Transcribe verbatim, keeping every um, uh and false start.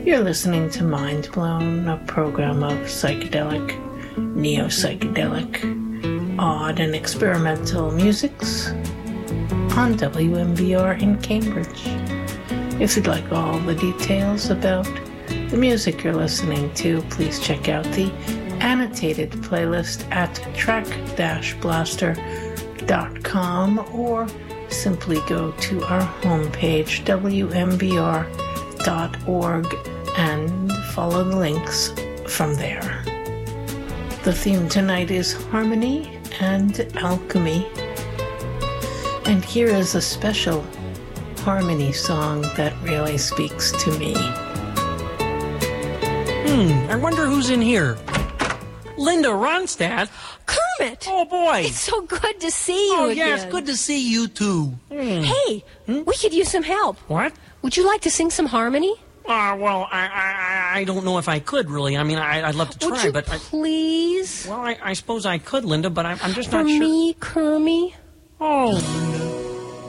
You're listening to Mind Blown, a program of psychedelic, neo-psychedelic, odd and experimental musics on W M B R in Cambridge. If you'd like all the details about the music you're listening to, please check out the annotated playlist at track dash blaster dot com or simply go to our homepage, W M B R dot org, and follow the links from there. The theme tonight is harmony and alchemy. And here is a special harmony song that really speaks to me. Hmm, I wonder who's in here. Linda Ronstadt? Kermit! Oh, boy. It's so good to see you Oh, again. yeah, it's good to see you, too. Hmm. Hey, hmm? we could use some help. What? Would you like to sing some harmony? Uh, well, I, I I don't know if I could, really. I mean, I, I'd love to try, Would you but... I, please? well, I, I suppose I could, Linda, but I, I'm just For not sure... me, Kermie? Oh,